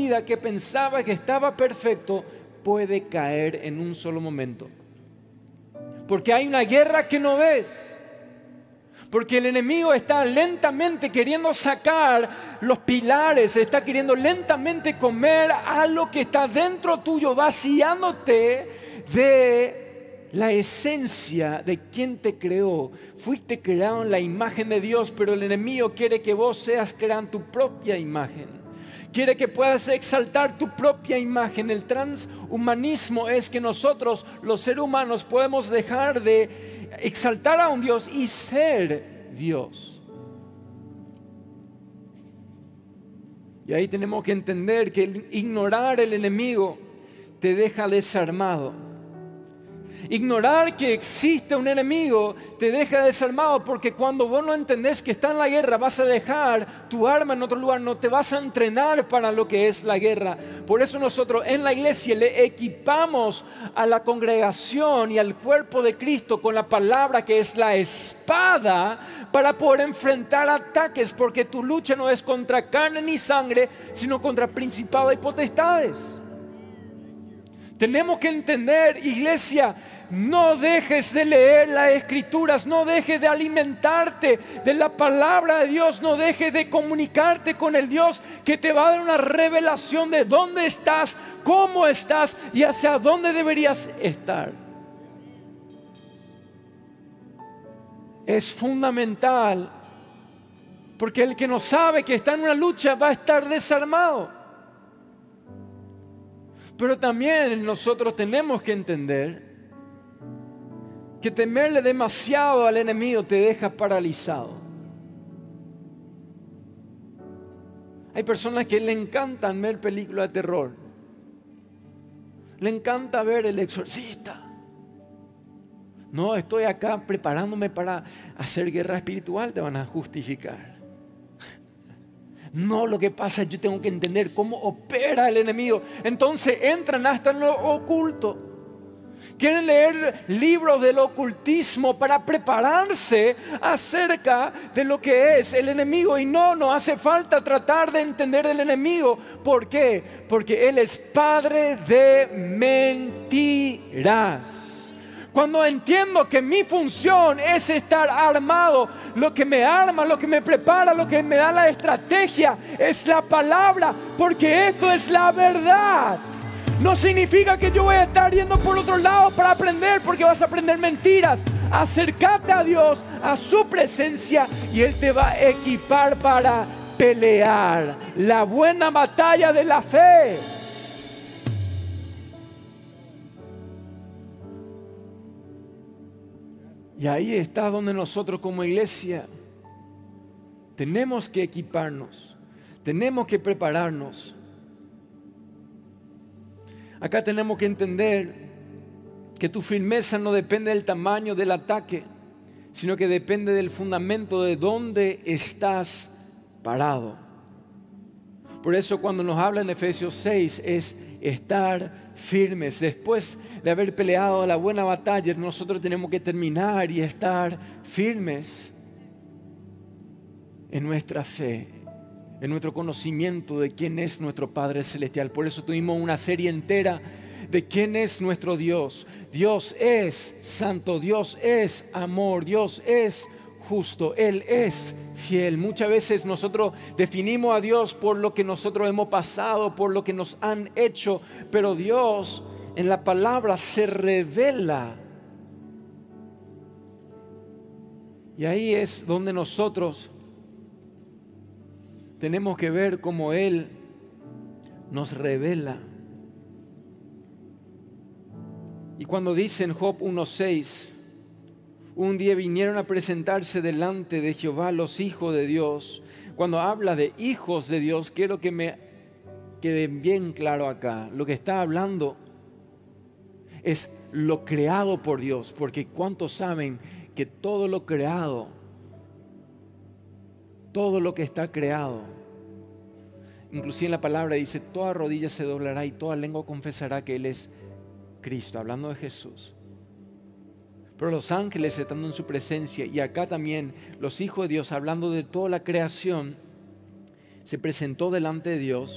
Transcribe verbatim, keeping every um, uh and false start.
vida que pensaba que estaba perfecto puede caer en un solo momento. Porque hay una guerra que no ves. Porque el enemigo está lentamente queriendo sacar los pilares, está queriendo lentamente comer algo que está dentro tuyo, vaciándote de la esencia de quien te creó. Fuiste creado en la imagen de Dios, pero el enemigo quiere que vos seas creado en tu propia imagen. Quiere que puedas exaltar tu propia imagen. El transhumanismo es que nosotros, los seres humanos, podemos dejar de exaltar a un Dios y ser Dios. Y ahí tenemos que entender que ignorar el enemigo te deja desarmado. Ignorar que existe un enemigo te deja desarmado, porque cuando vos no entendés que está en la guerra, vas a dejar tu arma en otro lugar, no te vas a entrenar para lo que es la guerra. Por eso nosotros en la iglesia le equipamos a la congregación y al cuerpo de Cristo con la palabra que es la espada para poder enfrentar ataques, porque tu lucha no es contra carne ni sangre, sino contra principados y potestades. Tenemos que entender, iglesia, no dejes de leer las escrituras, no dejes de alimentarte de la palabra de Dios, no dejes de comunicarte con el Dios que te va a dar una revelación de dónde estás, cómo estás y hacia dónde deberías estar. Es fundamental, porque el que no sabe que está en una lucha va a estar desarmado. Pero también nosotros tenemos que entender que temerle demasiado al enemigo te deja paralizado. Hay personas que le encantan ver películas de terror. Le encanta ver El Exorcista. No, estoy acá preparándome para hacer guerra espiritual, te van a justificar. No, lo que pasa es que yo tengo que entender cómo opera el enemigo. Entonces entran hasta en lo oculto. Quieren leer libros del ocultismo para prepararse acerca de lo que es el enemigo. Y no, no hace falta tratar de entender el enemigo. ¿Por qué? Porque él es padre de mentiras. Cuando entiendo que mi función es estar armado, lo que me arma, lo que me prepara, lo que me da la estrategia es la palabra, porque esto es la verdad. No significa que yo voy a estar yendo por otro lado para aprender, porque vas a aprender mentiras. Acércate a Dios, a su presencia, y Él te va a equipar para pelear la buena batalla de la fe. Y ahí está donde nosotros como iglesia tenemos que equiparnos, tenemos que prepararnos. Acá tenemos que entender que tu firmeza no depende del tamaño del ataque, sino que depende del fundamento de dónde estás parado. Por eso cuando nos habla en Efesios seis es estar firmes. Después de haber peleado la buena batalla, nosotros tenemos que terminar y estar firmes en nuestra fe, en nuestro conocimiento de quién es nuestro Padre Celestial. Por eso tuvimos una serie entera de quién es nuestro Dios. Dios es santo, Dios es amor, Dios es justo, Él es fiel. Muchas veces nosotros definimos a Dios por lo que nosotros hemos pasado, por lo que nos han hecho, pero Dios en la palabra se revela. Y ahí es donde nosotros tenemos que ver cómo Él nos revela. Y cuando dice en Job uno seis, un día vinieron a presentarse delante de Jehová los hijos de Dios. Cuando habla de hijos de Dios, quiero que me quede bien claro acá. Lo que está hablando es lo creado por Dios, porque ¿cuántos saben que todo lo creado, todo lo que está creado, inclusive en la palabra dice, toda rodilla se doblará y toda lengua confesará que Él es Cristo, hablando de Jesús? Pero los ángeles estando en su presencia, y acá también los hijos de Dios, hablando de toda la creación, se presentó delante de Dios